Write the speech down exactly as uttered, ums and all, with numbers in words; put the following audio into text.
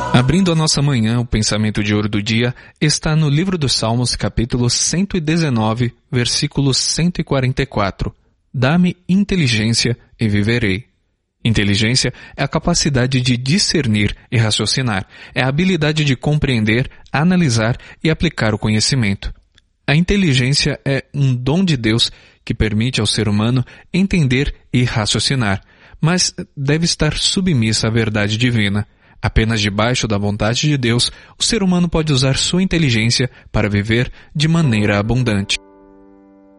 Abrindo a nossa manhã, o pensamento de ouro do dia está no livro dos Salmos, capítulo cento e dezenove, versículo cento e quarenta e quatro. Dá-me inteligência e viverei. Inteligência é a capacidade de discernir e raciocinar, é a habilidade de compreender, analisar e aplicar o conhecimento. A inteligência é um dom de Deus que permite ao ser humano entender e raciocinar, mas deve estar submissa à verdade divina. Apenas debaixo da vontade de Deus, o ser humano pode usar sua inteligência para viver de maneira abundante.